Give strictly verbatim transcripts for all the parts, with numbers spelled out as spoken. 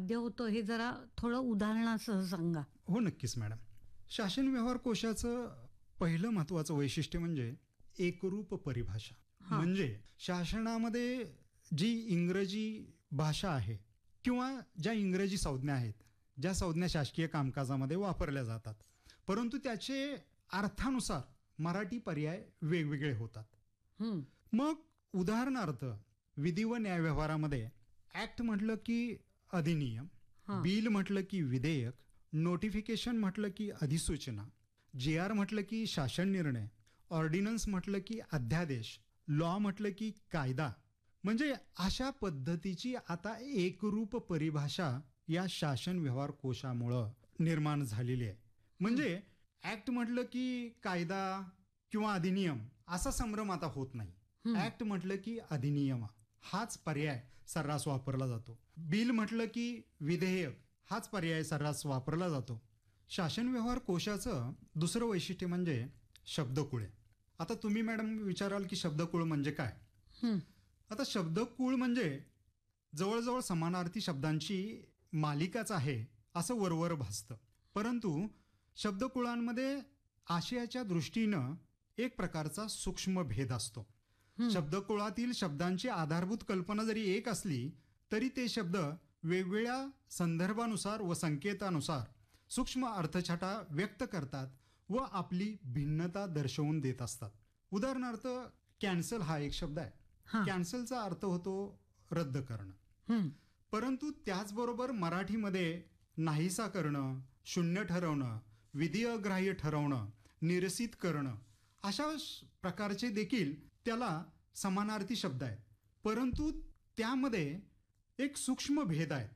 साध्य होतं हे जरा थोडं उदाहरणासह सांगा. हो नक्कीच मॅडम. शासन व्यवहार कोशाचं पहिलं महत्वाचं वैशिष्ट्य म्हणजे एकरूप परिभाषा. हा. म्हणजे शासनामध्ये जी इंग्रजी भाषा आहे किंवा ज्या इंग्रजी संज्ञा आहेत, ज्या संज्ञा शासकीय कामकाजामध्ये वापरल्या जातात, परंतु त्याचे अर्थानुसार मराठी पर्याय वेगवेगळे होतात. हम्म. मग उदाहरणार्थ विधी व न्याय व्यवहारामध्ये ऍक्ट म्हटलं की अधिनियम, हा. बिल म्हटलं की विधेयक, नोटिफिकेशन म्हटलं की अधिसूचना, जी आर म्हटलं की शासन निर्णय, ऑर्डिनन्स म्हटलं की अध्यादेश, लॉ म्हटलं की कायदा. म्हणजे अशा पद्धतीची आता एकरूप परिभाषा या शासन व्यवहार कोशामुळं निर्माण झालेली आहे. म्हणजे ऍक्ट म्हटलं की कायदा किंवा अधिनियम असा संभ्रम आता होत नाही. ऍक्ट म्हटलं की अधिनियम हाच पर्याय सर्रास वापरला जातो. बिल म्हटलं की विधेयक हाच पर्याय सर्रास वापरला जातो. शासन व्यवहार कोशाचं दुसरं वैशिष्ट्य म्हणजे शब्दकुळे. आता तुम्ही मॅडम विचाराल की शब्दकुळ म्हणजे काय. हम्म. आता शब्दकुळ म्हणजे जवळजवळ समानार्थी शब्दांची मालिकाच आहे असं वरवर भासतं. परंतु शब्दकुळांमध्ये आशयाच्या दृष्टीनं एक प्रकारचा सूक्ष्म भेद असतो. शब्दकुळातील शब्दांची आधारभूत कल्पना जरी एक असली तरी ते शब्द वेगवेगळ्या संदर्भानुसार व संकेतानुसार सूक्ष्म अर्थछटा व्यक्त करतात व आपली भिन्नता दर्शवून देत असतात. उदाहरणार्थ कॅन्सल हा एक शब्द आहे. कॅन्सलचा अर्थ होतो रद्द करणं. परंतु त्याचबरोबर मराठीमध्ये नाहीसा करणं, शून्य ठरवणं, विधी अग्राह्य ठरवणं, निरसित करणं अशा प्रकारचे देखील त्याला समानार्थी शब्द आहेत. परंतु त्यामध्ये एक सूक्ष्म भेद आहे.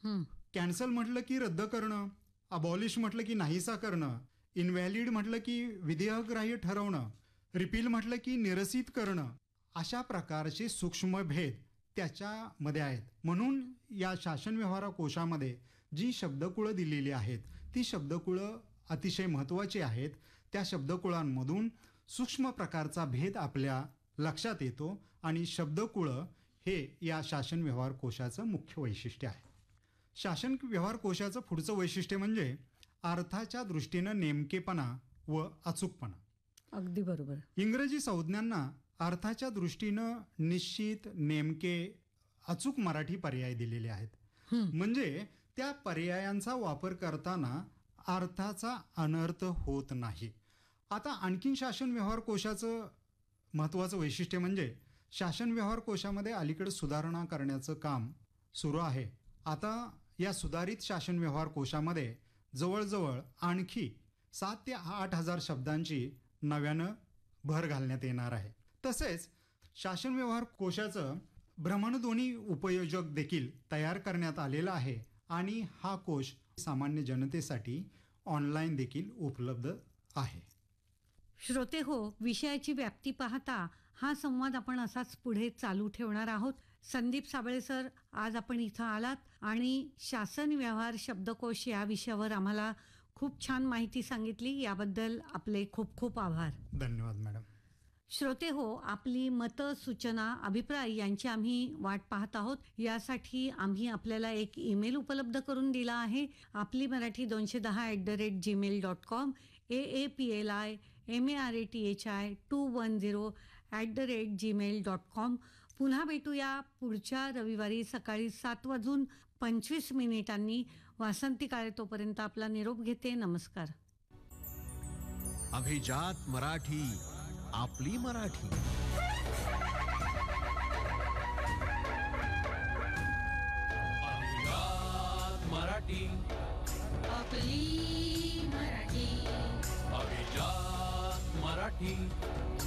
कॅन्सल म्हटलं की रद्द करणं, अबॉलिश म्हटलं की नाहीसा करणं, इनव्हॅलिड म्हटलं की विधिअग्राह्य ठरवणं, रिपील म्हटलं की निरसित करणं, अशा प्रकारचे सूक्ष्म भेद त्याच्यामध्ये आहेत. म्हणून या शासन व्यवहार कोशामध्ये जी शब्दकुळं दिलेली आहेत ती शब्दकुळं अतिशय महत्त्वाची आहेत. त्या शब्दकुळांमधून सूक्ष्म प्रकारचा भेद आपल्या लक्षात येतो आणि शब्दकुळं हे या शासन व्यवहार कोशाचं मुख्य वैशिष्ट्य आहे. शासन व्यवहार कोशाचं पुढचं वैशिष्ट्य म्हणजे अर्थाच्या दृष्टीनं नेमकेपणा व अचूकपणा. अगदी बरोबर. इंग्रजी संज्ञांना अर्थाच्या दृष्टीनं निश्चित, नेमके, अचूक मराठी पर्याय दिलेले आहेत. म्हणजे त्या पर्यायांचा वापर करताना अर्थाचा अनर्थ होत नाही. आता आणखीन शासन व्यवहार कोशाचं महत्त्वाचं वैशिष्ट्य म्हणजे शासन व्यवहार कोशामध्ये अलीकडे सुधारणा करण्याचं काम सुरू आहे. आता या सुधारित शासन व्यवहार कोशामध्ये जवळजवळ आणखी सात ते आठ हजार शब्दांची नव्यानं भर घालण्यात येणार आहे. तसेच शासन व्यवहार कोशाचं भ्रमणध्वनी उपयोजक देखील तयार करण्यात आलेला आहे आणि हा कोश सामान्य जनतेसाठी ऑनलाईन देखील उपलब्ध आहे. श्रोते हो, विषयाची व्याप्ती पाहता हा संवाद आपण असाच पुढे चालू ठेवणार आहोत. संदीप साबळे सर, आज आपण इथं आलात आणि शासन व्यवहार शब्दकोश या विषयावर आम्हाला खूप छान माहिती सांगितली. याबद्दल आपले खूप खूप आभार. धन्यवाद मॅडम. श्रोते हो, आपली मतं, सूचना, अभिप्राय यांची आम्ही वाट पाहत आहोत. यासाठी आम्ही आपल्याला एक ईमेल उपलब्ध करून दिला आहे. आपली मराठी दोनशे दहा at the rate Gmail dot com, A A P L I M A R A T H I to one zero at the rate Gmail dot com. पुन्हा भेटूया पुढच्या रविवारी सकाळी सात वाजून पंचवीस मिनिटांनी. वासंती काळे तोपर्यंत आपला निरोप घेते. नमस्कार. अभिजात मराठी, आपली मराठी. अभिजात मराठी, आपली मराठी. अभिजात मराठी.